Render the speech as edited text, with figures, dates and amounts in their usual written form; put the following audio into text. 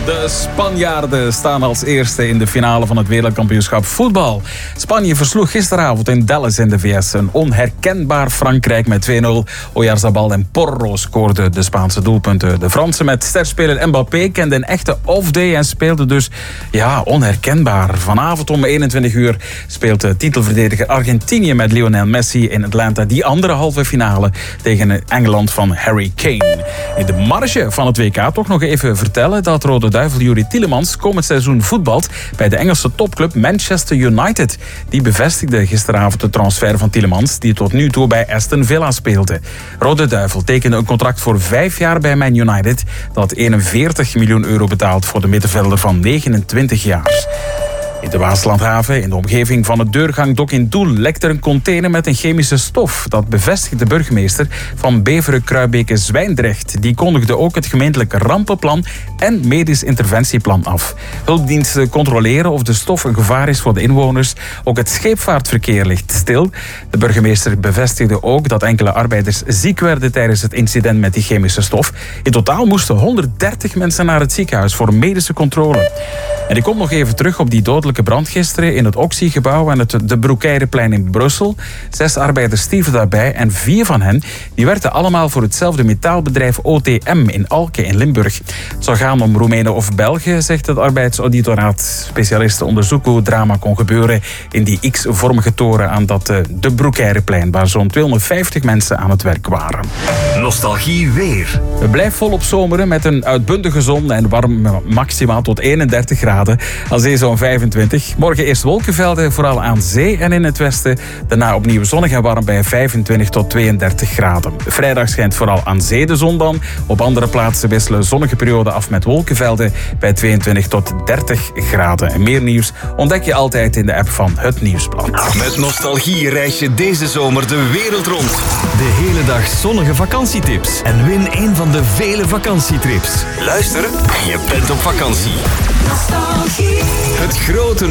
De Spanjaarden staan als eerste in de finale van het wereldkampioenschap voetbal. Spanje versloeg gisteravond in Dallas in de VS een onherkenbaar Frankrijk met 2-0. Oyarzabal en Porro scoorden de Spaanse doelpunten. De Fransen met sterspeler Mbappé kenden een echte off-day en speelden dus onherkenbaar. Vanavond om 21 uur speelt de titelverdediger Argentinië met Lionel Messi in Atlanta die andere halve finale tegen Engeland van Harry Kane. In de marge van het WK toch nog even vertellen dat Rode Duivel Youri Tielemans komend seizoen voetbalt bij de Engelse topclub Manchester United. Die bevestigde gisteravond de transfer van Tielemans, die tot nu toe bij Aston Villa speelde. Rode Duivel tekende een contract voor 5 jaar bij Man United dat 41 miljoen euro betaalt voor de middenvelder van 29 jaar. In de Waaslandhaven, in de omgeving van het deurgangdok in Doel, lekt er een container met een chemische stof. Dat bevestigt de burgemeester van Beveren-Kruibeke-Zwijndrecht. Die kondigde ook het gemeentelijke rampenplan en medisch interventieplan af. Hulpdiensten controleren of de stof een gevaar is voor de inwoners. Ook het scheepvaartverkeer ligt stil. De burgemeester bevestigde ook dat enkele arbeiders ziek werden tijdens het incident met die chemische stof. In totaal moesten 130 mensen naar het ziekenhuis voor medische controle. En ik kom nog even terug op die dodelijke brand gisteren in het Oxy-gebouw aan het De Broekeirenplein in Brussel. 6 arbeiders stierven daarbij en 4 van hen die werkten allemaal voor hetzelfde metaalbedrijf OTM in Alke in Limburg. Het zou gaan om Roemenen of Belgen, zegt het arbeidsauditoraat. Specialisten onderzoeken hoe het drama kon gebeuren in die X-vormige toren aan dat De Broekeirenplein, waar zo'n 250 mensen aan het werk waren. Nostalgie weer. Het blijft volop zomeren met een uitbundige zon en warm maximaal tot 31 graden. Aan zee zo'n 25. Morgen eerst wolkenvelden, vooral aan zee en in het westen. Daarna opnieuw zonnig en warm bij 25 tot 32 graden. Vrijdag schijnt vooral aan zee de zon dan. Op andere plaatsen wisselen zonnige perioden af met wolkenvelden bij 22 tot 30 graden. En meer nieuws ontdek je altijd in de app van Het Nieuwsblad. Met Nostalgie reis je deze zomer de wereld rond. De hele dag zonnige vakantietips. En win een van de vele vakantietrips. Luister en je bent op vakantie. Nostalgie. Het grote